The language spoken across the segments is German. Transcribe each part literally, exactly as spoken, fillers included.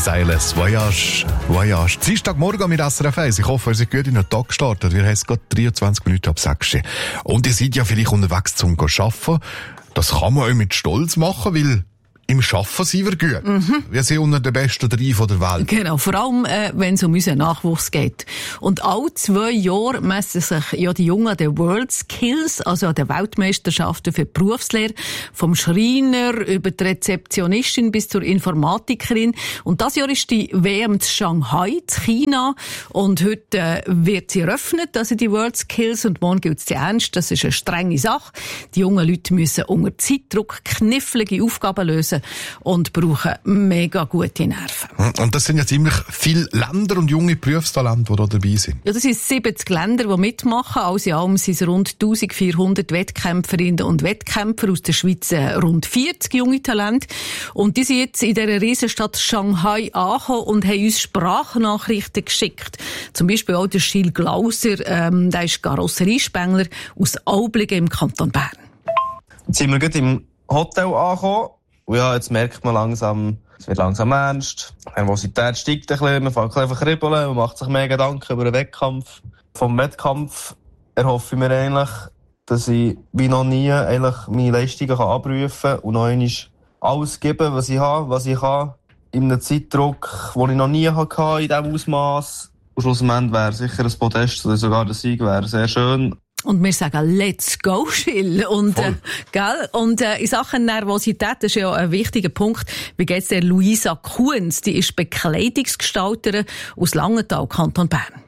Silas, Voyage, Voyage. Dienstagmorgen mit S R F eins. Ich hoffe, ihr seid gut in den Tag gestartet. Wir haben es gerade dreiundzwanzig Minuten ab sechs. Und ihr seid ja vielleicht unterwegs zum Arbeiten. Das kann man auch mit Stolz machen, weil im Arbeiten sind wir gut. Mhm. Wir sind unter den besten drei von der Welt. Genau, vor allem, äh, wenn es um unseren Nachwuchs geht. Und alle zwei Jahre messen sich ja die Jungen an den World Skills, also an den Weltmeisterschaften für die Berufslehre, vom Schreiner über die Rezeptionistin bis zur Informatikerin. Und das Jahr ist die W M in Shanghai, in China. Und heute äh, wird sie eröffnet, also die World Skills. Und morgen gilt sie ernst. Das ist eine strenge Sache. Die jungen Leute müssen unter Zeitdruck knifflige Aufgaben lösen und brauchen mega gute Nerven. Und das sind ja ziemlich viele Länder und junge Berufstalente, die da dabei sind. Ja, das sind siebzig Länder, die mitmachen. Also in allem sind es rund eintausendvierhundert Wettkämpferinnen und Wettkämpfer aus der Schweiz, rund vierzig junge Talente. Und die sind jetzt in dieser Riesenstadt Shanghai angekommen und haben uns Sprachnachrichten geschickt. Zum Beispiel auch der Gilles Glauser, ähm, der ist Karosseriespengler aus Aublingen im Kanton Bern. Jetzt sind wir gerade im Hotel angekommen. Und ja, jetzt merkt man langsam, es wird langsam ernst. Die Nervosität steigt ein bisschen, man fängt einfach kribbeln, man macht sich mehr Gedanken über den Wettkampf. Vom Wettkampf erhoffe ich mir eigentlich, dass ich wie noch nie eigentlich meine Leistungen abrufen kann und noch einmal alles geben, was ich habe, was ich kann. In einem Zeitdruck, den ich noch nie hatte, in diesem Ausmaß. Und schlussendlich wäre sicher ein Podest oder sogar der Sieg wäre sehr schön. Und wir sagen, let's go, Gilles. Und, äh, gell? Und, äh, in Sachen Nervosität, das ist ja ein wichtiger Punkt. Wie geht's der Luisa Kuhns? Die ist Bekleidungsgestalterin aus Langenthal, Kanton Bern.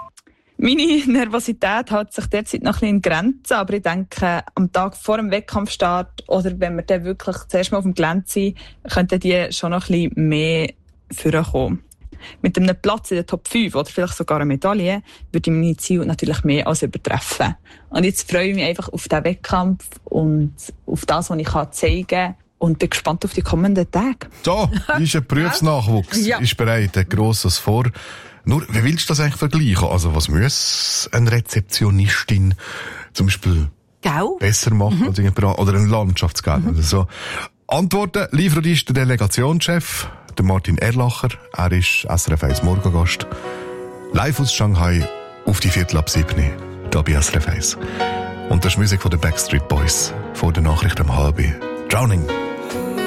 Meine Nervosität hält sich derzeit noch ein bisschen in Grenzen, aber ich denke, am Tag vor dem Wettkampfstart oder wenn wir dann wirklich zuerst mal auf dem Gelände sind, könnten die schon noch ein bisschen mehr vorkommen. Mit einem Platz in der Top fünf oder vielleicht sogar eine Medaille würde ich meine Ziele natürlich mehr als übertreffen. Und jetzt freue ich mich einfach auf den Wettkampf und auf das, was ich zeigen kann. Und bin gespannt auf die kommenden Tage. So, ist ein Berufsnachwuchs. Ja. Ist bereit, ein grosses vor. Nur, wie willst du das eigentlich vergleichen? Also, was muss eine Rezeptionistin zum Beispiel Gau? besser machen mhm. als irgendein, oder ein Landschaftsgärtner mhm. oder so? Antworten liefert uns der Delegationschef, der Martin Erlacher. Er ist S R F eins Morgengast. Live aus Shanghai auf die Viertel ab sieben, hier bei S R F eins. Und das ist Musik von den Backstreet Boys vor der Nachricht um halb. Drowning.